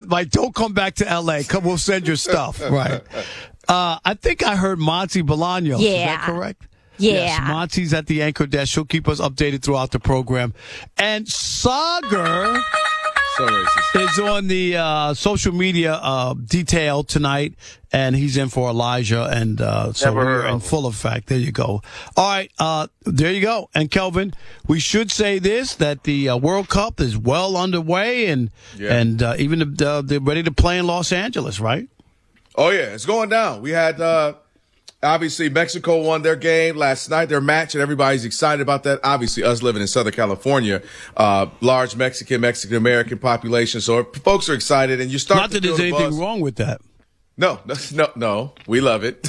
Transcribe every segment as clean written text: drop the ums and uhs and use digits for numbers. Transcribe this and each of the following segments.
Like, don't come back to L.A. Come, we'll send your stuff. Right. I think I heard Monty Bolaños. Yeah. Is that correct? Yeah. Yes, Monty's at the anchor desk. She'll keep us updated throughout the program. And Sagar is on the social media detail tonight, and he's in for Elijah, and so we're in full effect. There you go. All right, there you go. And Kelvin, we should say this, that the World Cup is well underway, and even they're ready to play in Los Angeles, right? Oh, yeah, it's going down. We had obviously, Mexico won their game last night, their match, and everybody's excited about that. Obviously, us living in Southern California, large Mexican-American population, so folks are excited, and you start Not that there's anything wrong with that. No, we love it.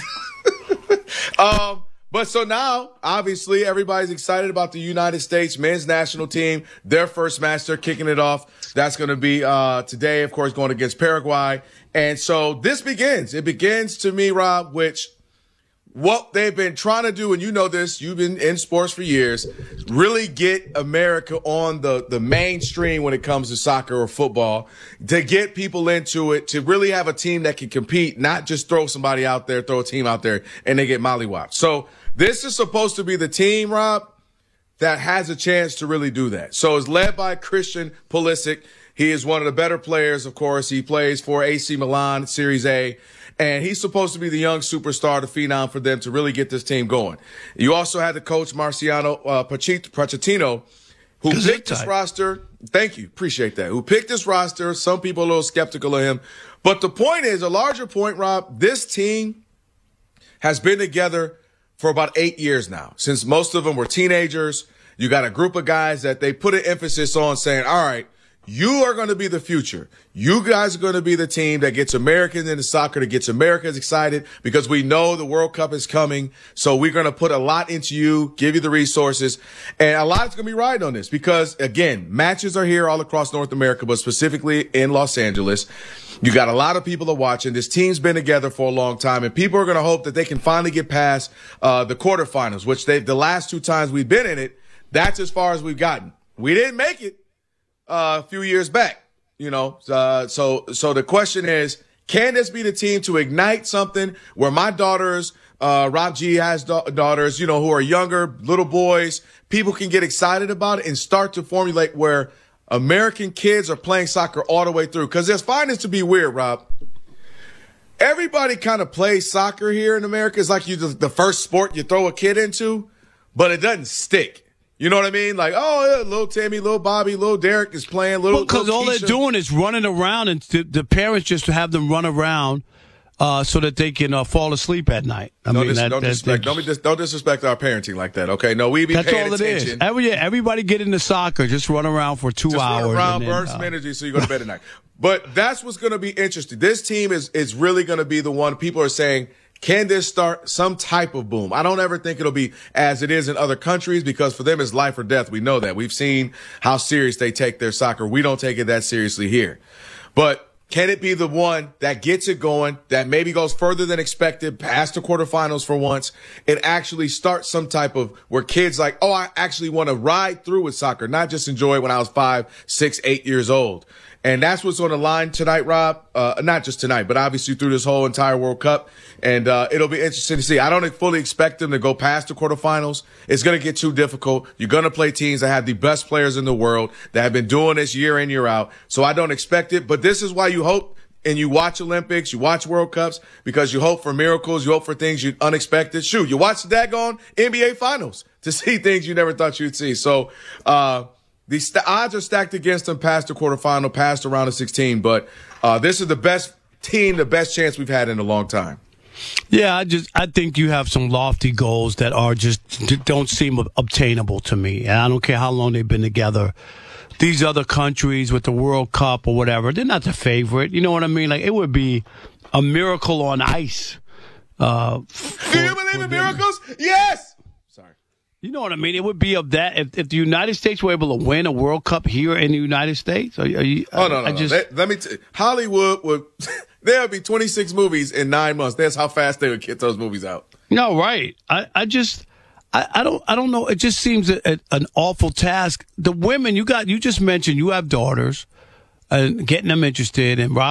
But so now, obviously, everybody's excited about the United States men's national team, their first match. They're kicking it off. That's going to be today, of course, going against Paraguay. And so this begins. It begins, to me, Rob, what they've been trying to do, and you know this, you've been in sports for years, really get America on the mainstream when it comes to soccer or football, to get people into it, to really have a team that can compete, not just throw somebody out there, throw a team out there, and they get mollywopped. So this is supposed to be the team, Rob, that has a chance to really do that. So it's led by Christian Pulisic. He is one of the better players, of course. He plays for AC Milan, Series A. And he's supposed to be the young superstar, the phenom for them to really get this team going. You also had the coach, Marciano Pochettino, who picked this roster. Thank you. Appreciate that. Who picked this roster. Some people are a little skeptical of him. But the point is, a larger point, Rob, this team has been together for about 8 years now, since most of them were teenagers. You got a group of guys that they put an emphasis on saying, all right, you are going to be the future. You guys are going to be the team that gets Americans into soccer, that gets Americans excited, because we know the World Cup is coming. So we're going to put a lot into you, give you the resources. And a lot is going to be riding on this because, again, matches are here all across North America, but specifically in Los Angeles. You got a lot of people that are watching. This team's been together for a long time, and people are going to hope that they can finally get past the quarterfinals, which the last 2 times we've been in it, that's as far as we've gotten. We didn't make it a few years back, so the question is, can this be the team to ignite something where my daughters, Rob G has daughters, who are younger, little boys, people can get excited about it and start to formulate where American kids are playing soccer all the way through. Because it's finding to be weird, Rob. Everybody kind of plays soccer here in America. It's like the first sport you throw a kid into, but it doesn't stick. You know what I mean? Like, oh, yeah, little Timmy, little Bobby, little Derek is playing. Because all they're doing is running around, and the parents just have them run around so that they can fall asleep at night. Don't disrespect our parenting like that, okay? No, we be paying attention. That's all it is. Everybody get into soccer. Just run around for 2 hours. Run around, burn some energy so you go to bed at night. But that's what's going to be interesting. This team is really going to be the one people are saying, can this start some type of boom? I don't ever think it'll be as it is in other countries, because for them it's life or death. We know that. We've seen how serious they take their soccer. We don't take it that seriously here. But can it be the one that gets it going, that maybe goes further than expected, past the quarterfinals for once, and actually starts some type of where kids like, oh, I actually want to ride through with soccer, not just enjoy it when I was 5, 6, 8 years old. And that's what's on the line tonight, Rob. Not just tonight, but obviously through this whole entire World Cup. And it'll be interesting to see. I don't fully expect them to go past the quarterfinals. It's going to get too difficult. You're going to play teams that have the best players in the world, that have been doing this year in, year out. So I don't expect it. But this is why you hope, and you watch Olympics, you watch World Cups, because you hope for miracles, you hope for things you unexpected. Shoot, you watch the daggone NBA Finals to see things you never thought you'd see. So, the odds are stacked against them past the quarterfinal, past the round of 16. But this is the best team, the best chance we've had in a long time. Yeah, I think you have some lofty goals that are just don't seem obtainable to me. And I don't care how long they've been together. These other countries with the World Cup or whatever, they're not the favorite. You know what I mean? Like, it would be a miracle on ice. Do you believe in miracles? Yes! You know what I mean? It would be of that if the United States were able to win a World Cup here in the United States. No. Let me tell you, Hollywood would. There would be 26 movies in 9 months. That's how fast they would get those movies out. No, right? I don't know. It just seems an awful task. The women you just mentioned, you have daughters, and getting them interested, and Rob